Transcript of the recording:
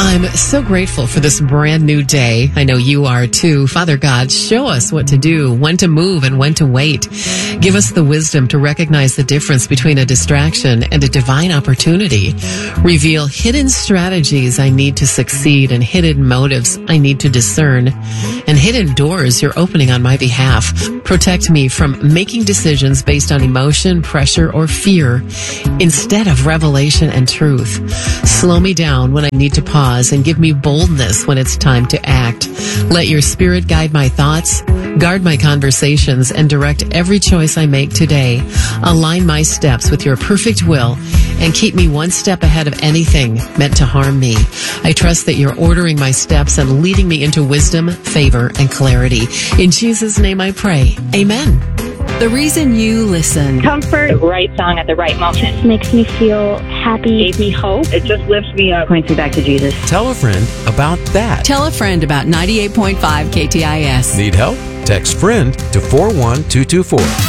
I'm so grateful for this brand new day. I know you are too. Father God, show us what to do, when to move, and when to wait. Give us the wisdom to recognize the difference between a distraction and a divine opportunity. Reveal hidden strategies I need to succeed and hidden motives I need to discern, and hidden doors you're opening on my behalf. Protect me from making decisions based on emotion, pressure, or fear instead of revelation and truth. Slow me down when I need to pause and give me boldness when it's time to act. Let your spirit guide my thoughts, guard my conversations, and direct every choice I make today. Align my steps with your perfect will and keep me one step ahead of anything meant to harm me. I trust that you're ordering my steps and leading me into wisdom, favor, and clarity. In Jesus' name I pray. Amen. The reason you listen. Comfort. The right song at the right moment. Makes me feel happy. Gave me hope. It just lifts me up. Points me back to Jesus. Tell a friend about that. Tell a friend about 98.5 KTIS. Need help? Text FRIEND to 41224.